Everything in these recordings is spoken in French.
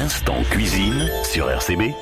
L'instant cuisine sur RCB.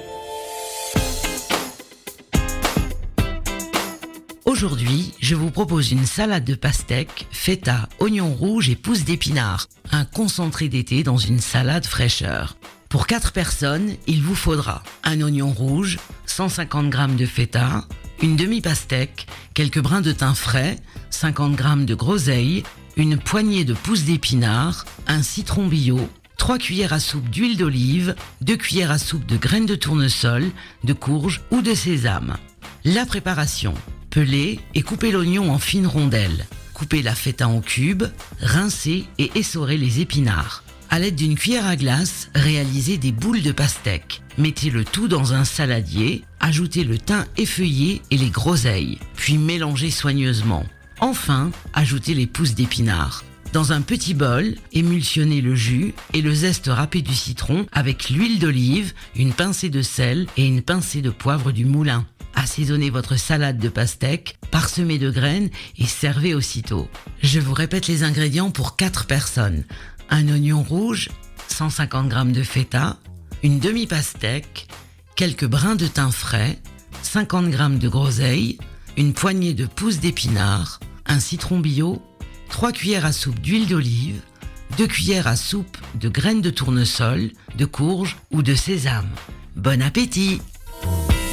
Aujourd'hui, je vous propose une salade de pastèque, feta, oignons rouges et pousses d'épinards. Un concentré d'été dans une salade fraîcheur. Pour 4 personnes, il vous faudra un oignon rouge, 150 g de feta, une demi-pastèque, quelques brins de thym frais, 50 g de groseille, une poignée de pousses d'épinards, un citron bio, 3 cuillères à soupe d'huile d'olive, 2 cuillères à soupe de graines de tournesol, de courge ou de sésame. La préparation: pelez et coupez l'oignon en fines rondelles. Coupez la feta en cubes, rincez et essorez les épinards. À l'aide d'une cuillère à glace, réalisez des boules de pastèque. Mettez le tout dans un saladier, ajoutez le thym effeuillé et les groseilles, puis mélangez soigneusement. Enfin, ajoutez les pousses d'épinards. Dans un petit bol, émulsionnez le jus et le zeste râpé du citron avec l'huile d'olive, une pincée de sel et une pincée de poivre du moulin. Assaisonnez votre salade de pastèque, parsemez de graines et servez aussitôt. Je vous répète les ingrédients pour 4 personnes. Un oignon rouge, 150 g de feta, une demi-pastèque, quelques brins de thym frais, 50 g de groseille, une poignée de pousses d'épinards, un citron bio, 3 cuillères à soupe d'huile d'olive, 2 cuillères à soupe de graines de tournesol, de courge ou de sésame. Bon appétit!